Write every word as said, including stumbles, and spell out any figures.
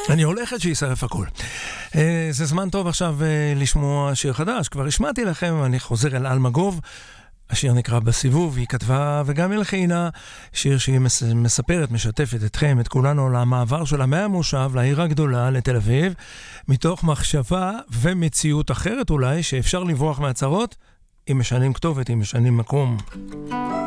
אני הולכת שישרף הכל. זה זמן טוב עכשיו לשמוע שיר חדש. כבר השמעתי לכם, אני חוזר אל אלמגוב. השיר נקרא בסיבוב, היא כתבה וגם הלחינה, שיר שהיא מספרת, משתפת אתכם, את כולנו, למעבר שלה מהמושב לעיר הגדולה, לתל אביב, מתוך מחשבה ומציאות אחרת אולי, שאפשר לברוח מהצרות, אם משנים כתובת, אם משנים מקום.